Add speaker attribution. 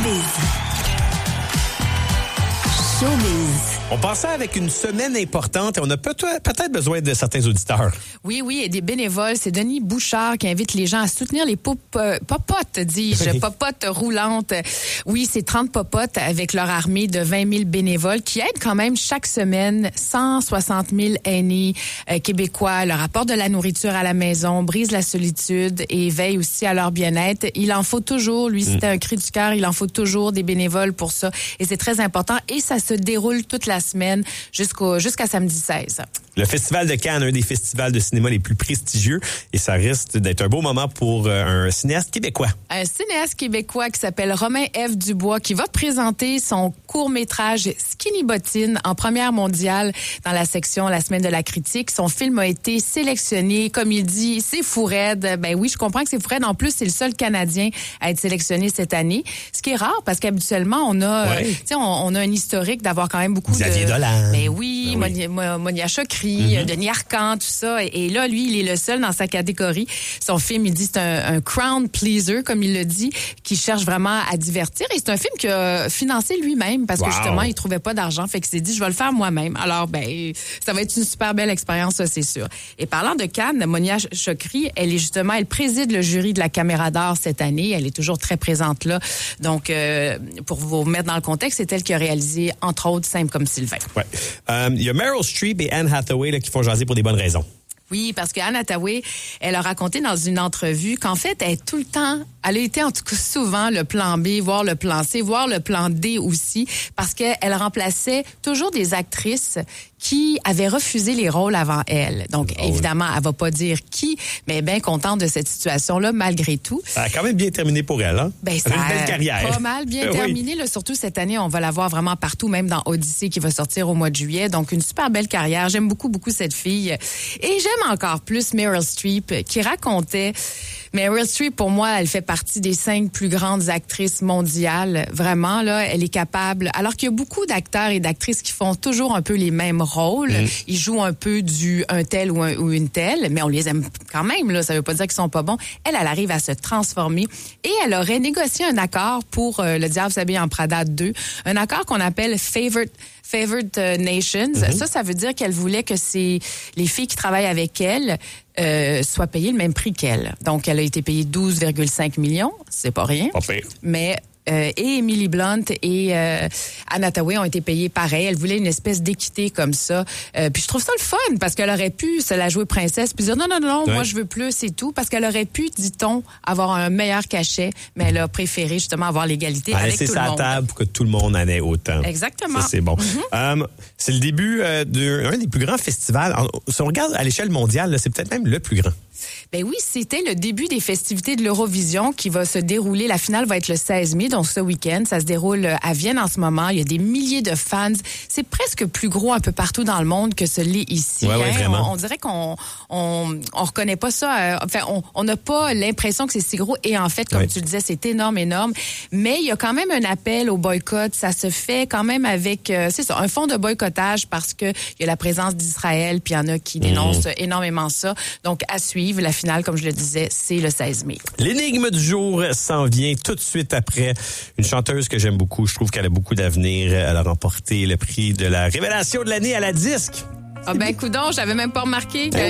Speaker 1: Showbiz.
Speaker 2: On passait avec une semaine importante et on a peut-être besoin de certains auditeurs.
Speaker 3: Oui, et des bénévoles. C'est Denis Bouchard qui invite les gens à soutenir les popotes, dis-je, popotes roulantes. Oui, c'est 30 popotes avec leur armée de 20 000 bénévoles qui aident quand même chaque semaine 160 000 aînés québécois, leur apportent de la nourriture à la maison, brisent la solitude et veillent aussi à leur bien-être. Il en faut toujours, lui, c'était un cri du cœur, il en faut toujours des bénévoles pour ça. Et c'est très important. Et ça se déroule toute la semaine jusqu'à samedi 16.
Speaker 2: Le Festival de Cannes, un des festivals de cinéma les plus prestigieux, et ça risque d'être un beau moment pour un cinéaste québécois.
Speaker 3: Un cinéaste québécois qui s'appelle Romain F. Dubois, qui va présenter son court-métrage Skinny Bottine en première mondiale dans la section La Semaine de la critique. Son film a été sélectionné, comme il dit, c'est fou raide. Ben oui, je comprends que c'est fou raide. En plus, c'est le seul Canadien à être sélectionné cette année. Ce qui est rare, parce qu'habituellement, on a un historique d'avoir quand même beaucoup
Speaker 2: Xavier Dolan.
Speaker 3: Ben oui, Monia Chokri, Denis Arcand, tout ça. Et là, lui, il est le seul dans sa catégorie. Son film, il dit, c'est un crowd pleaser, comme il le dit, qui cherche vraiment à divertir. Et c'est un film qu'il a financé lui-même parce que justement, il trouvait pas d'argent. Fait qu'il s'est dit, je vais le faire moi-même. Alors, ben, ça va être une super belle expérience, ça, c'est sûr. Et parlant de Cannes, Monia Chokri, elle préside le jury de la Caméra d'Or cette année. Elle est toujours très présente là. Donc, pour vous mettre dans le contexte, c'est elle qui a réalisé, entre autres, Simple comme Sylvain.
Speaker 2: Ouais. Il y a Meryl Streep et Anne Hathaway là, qui font jaser pour des bonnes raisons.
Speaker 3: Oui, parce que Anne Hathaway, elle a raconté dans une entrevue qu'en fait, elle a été en tout cas souvent le plan B, voire le plan C, voire le plan D aussi, parce qu'elle remplaçait toujours des actrices qui avaient refusé les rôles avant elle. Donc, évidemment, elle va pas dire qui, mais elle est bien contente de cette situation-là, malgré tout.
Speaker 2: Ça a quand même bien terminé pour elle, hein?
Speaker 3: Ben, ça
Speaker 2: a une belle carrière.
Speaker 3: Pas mal bien terminé, là. Surtout cette année, on va la voir vraiment partout, même dans Odyssey qui va sortir au mois de juillet. Donc, une super belle carrière. J'aime beaucoup cette fille. Et j'aime encore plus Meryl Streep, qui racontait... Meryl Streep, pour moi, elle fait partie des 5 plus grandes actrices mondiales. Vraiment, là, elle est capable... Alors qu'il y a beaucoup d'acteurs et d'actrices qui font toujours un peu les mêmes rôles. Ils jouent un peu un tel ou une telle, mais on les aime quand même, là. Ça veut pas dire qu'ils sont pas bons. Elle arrive à se transformer. Et elle aurait négocié un accord pour Le Diable s'habille en Prada 2. Un accord qu'on appelle Favored Nations. Ça veut dire qu'elle voulait que les filles qui travaillent avec elle soient payées le même prix qu'elle. Donc, elle a été payée 12,5 millions. C'est pas rien.
Speaker 2: Pas pire.
Speaker 3: Mais... et Emily Blunt et Anne Hathaway ont été payées pareil. Elle voulait une espèce d'équité comme ça. Puis je trouve ça le fun parce qu'elle aurait pu se la jouer princesse puis dire non, moi je veux plus et tout. Parce qu'elle aurait pu, dit-on, avoir un meilleur cachet, mais elle a préféré justement avoir l'égalité avec tout le monde.
Speaker 2: C'est sa table pour que tout le monde en ait autant.
Speaker 3: Exactement.
Speaker 2: Ça, c'est bon. C'est le début d'un des plus grands festivals. Si on regarde à l'échelle mondiale, là, c'est peut-être même le plus grand.
Speaker 3: Ben oui, c'était le début des festivités de l'Eurovision qui va se dérouler. La finale va être le 16 mai, donc ce week-end. Ça se déroule à Vienne en ce moment. Il y a des milliers de fans. C'est presque plus gros un peu partout dans le monde que ce l'est ici.
Speaker 2: Ouais, vraiment.
Speaker 3: On dirait qu'on reconnaît pas ça. On n'a pas l'impression que c'est si gros. Et en fait, comme tu le disais, c'est énorme. Mais il y a quand même un appel au boycott. Ça se fait quand même avec, c'est ça, un fond de boycottage parce que il y a la présence d'Israël, puis il y en a qui dénoncent énormément ça. Donc, à suivre. La finale, comme je le disais, c'est le 16 mai.
Speaker 2: L'énigme du jour s'en vient tout de suite après. Une chanteuse que j'aime beaucoup. Je trouve qu'elle a beaucoup d'avenir. Elle a remporté le prix de la révélation de l'année à la disque.
Speaker 3: Ah ben, coudonc, j'avais même pas remarqué.